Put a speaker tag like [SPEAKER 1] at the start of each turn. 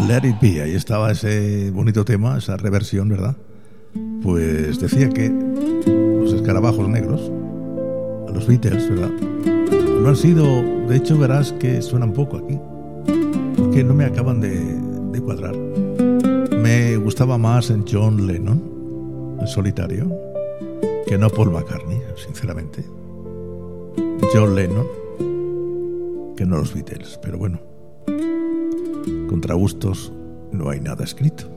[SPEAKER 1] Let It Be, ahí estaba ese bonito tema, esa reversión, ¿verdad? Pues decía que los escarabajos negros, a los Beatles, ¿verdad? No han sido, de hecho verás que suenan poco aquí, porque no me acaban de cuadrar. Me gustaba más en John Lennon, en solitario, que no Paul McCartney, sinceramente. John Lennon, que no los Beatles, pero bueno, contra gustos no hay nada escrito.